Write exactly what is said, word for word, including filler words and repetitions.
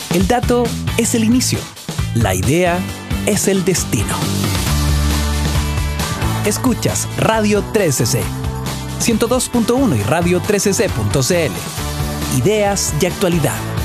El dato es el inicio, la idea es el destino. Escuchas Radio trece ce, ciento dos punto uno y radio trece ce punto ce ele. Ideas y actualidad.